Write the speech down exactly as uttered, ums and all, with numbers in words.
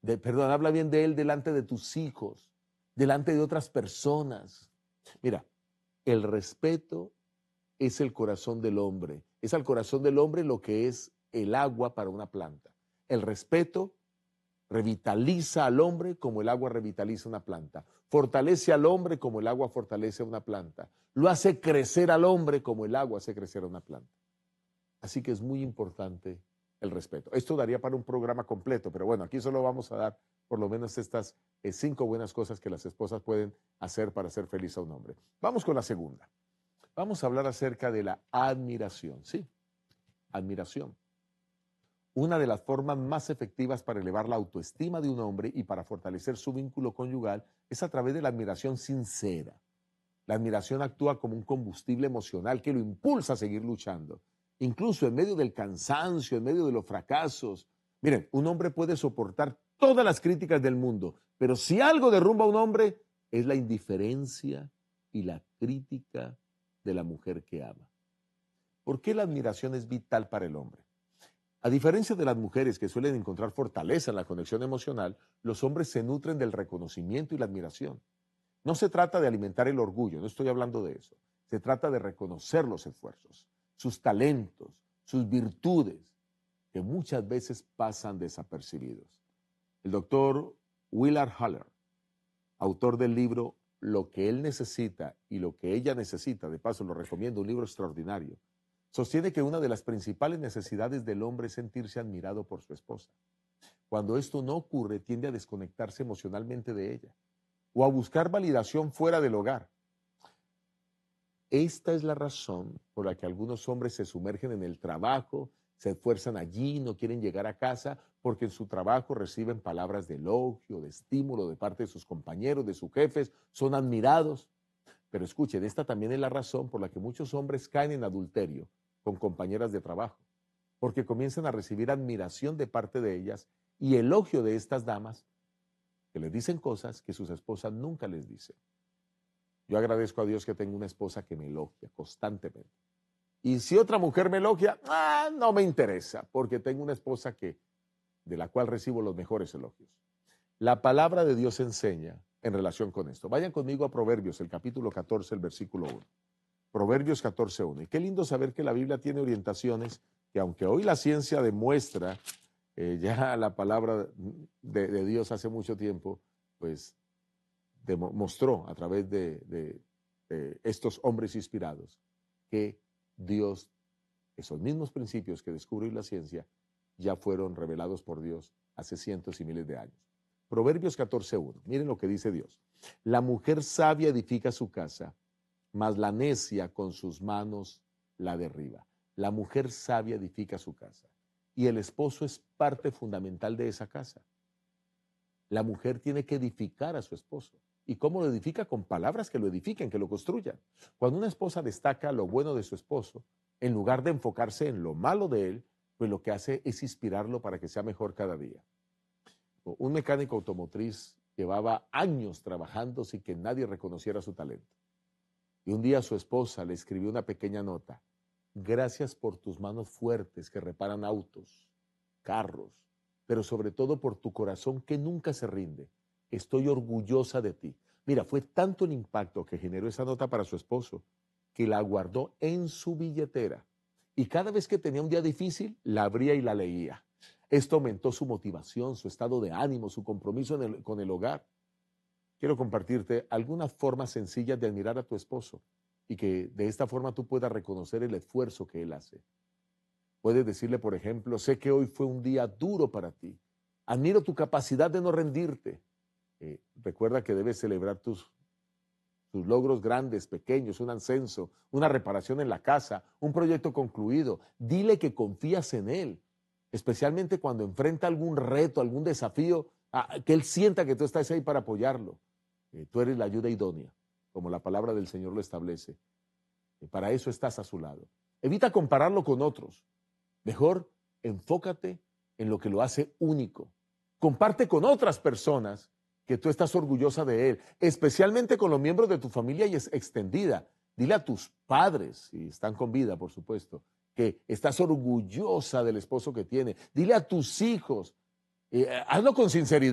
de, perdón, habla bien de él delante de tus hijos, delante de otras personas. Mira, el respeto es el corazón del hombre. Es al corazón del hombre lo que es el agua para una planta. El respeto revitaliza al hombre como el agua revitaliza una planta. Fortalece al hombre como el agua fortalece a una planta. Lo hace crecer al hombre como el agua hace crecer a una planta. Así que es muy importante el respeto. Esto daría para un programa completo, pero bueno, aquí solo vamos a dar por lo menos estas eh, cinco buenas cosas que las esposas pueden hacer para hacer feliz a un hombre. Vamos con la segunda. Vamos a hablar acerca de la admiración. Sí, admiración. Una de las formas más efectivas para elevar la autoestima de un hombre y para fortalecer su vínculo conyugal es a través de la admiración sincera. La admiración actúa como un combustible emocional que lo impulsa a seguir luchando, incluso en medio del cansancio, en medio de los fracasos. Miren, un hombre puede soportar todas las críticas del mundo, pero si algo derrumba a un hombre es la indiferencia y la crítica de la mujer que ama. ¿Por qué la admiración es vital para el hombre? A diferencia de las mujeres que suelen encontrar fortaleza en la conexión emocional, los hombres se nutren del reconocimiento y la admiración. No se trata de alimentar el orgullo, no estoy hablando de eso. Se trata de reconocer los esfuerzos, sus talentos, sus virtudes, que muchas veces pasan desapercibidos. El doctor Willard Haller, autor del libro Lo que él necesita y lo que ella necesita, de paso lo recomiendo, un libro extraordinario, sostiene que una de las principales necesidades del hombre es sentirse admirado por su esposa. Cuando esto no ocurre, tiende a desconectarse emocionalmente de ella o a buscar validación fuera del hogar. Esta es la razón por la que algunos hombres se sumergen en el trabajo, se esfuerzan allí, no quieren llegar a casa porque en su trabajo reciben palabras de elogio, de estímulo de parte de sus compañeros, de sus jefes, son admirados. Pero escuchen, esta también es la razón por la que muchos hombres caen en adulterio con compañeras de trabajo, porque comienzan a recibir admiración de parte de ellas y elogio de estas damas que les dicen cosas que sus esposas nunca les dicen. Yo agradezco a Dios que tengo una esposa que me elogia constantemente. Y si otra mujer me elogia, ah, no me interesa, porque tengo una esposa que, de la cual recibo los mejores elogios. La palabra de Dios enseña en relación con esto. Vayan conmigo a Proverbios, el capítulo catorce, el versículo uno. Proverbios catorce, uno. Y qué lindo saber que la Biblia tiene orientaciones que, aunque hoy la ciencia demuestra, eh, ya la palabra de, de Dios hace mucho tiempo, pues demostró a través de, de, de estos hombres inspirados que Dios, esos mismos principios que descubre la ciencia, ya fueron revelados por Dios hace cientos y miles de años. Proverbios catorce, uno. Miren lo que dice Dios. La mujer sabia edifica su casa, mas la necia con sus manos la derriba. La mujer sabia edifica su casa y el esposo es parte fundamental de esa casa. La mujer tiene que edificar a su esposo. ¿Y cómo lo edifica? Con palabras que lo edifiquen, que lo construyan. Cuando una esposa destaca lo bueno de su esposo, en lugar de enfocarse en lo malo de él, pues lo que hace es inspirarlo para que sea mejor cada día. Un mecánico automotriz llevaba años trabajando sin que nadie reconociera su talento. Y un día su esposa le escribió una pequeña nota. Gracias por tus manos fuertes que reparan autos, carros, pero sobre todo por tu corazón que nunca se rinde. Estoy orgullosa de ti. Mira, fue tanto el impacto que generó esa nota para su esposo que la guardó en su billetera. Y cada vez que tenía un día difícil, la abría y la leía. Esto aumentó su motivación, su estado de ánimo, su compromiso en el, con el hogar. Quiero compartirte algunas formas sencillas de admirar a tu esposo y que de esta forma tú puedas reconocer el esfuerzo que él hace. Puedes decirle, por ejemplo, sé que hoy fue un día duro para ti. Admiro tu capacidad de no rendirte. Eh, recuerda que debes celebrar tus, tus logros grandes, pequeños, un ascenso, una reparación en la casa, un proyecto concluido. Dile que confías en él, especialmente cuando enfrenta algún reto, algún desafío, a, que él sienta que tú estás ahí para apoyarlo. Eh, tú eres la ayuda idónea, como la palabra del Señor lo establece. Eh, para eso estás a su lado. Evita compararlo con otros. Mejor enfócate en lo que lo hace único. Comparte con otras personas que tú estás orgullosa de él, especialmente con los miembros de tu familia y es extendida. Dile a tus padres, si están con vida, por supuesto, que estás orgullosa del esposo que tiene. Dile a tus hijos, eh, hazlo con sinceridad.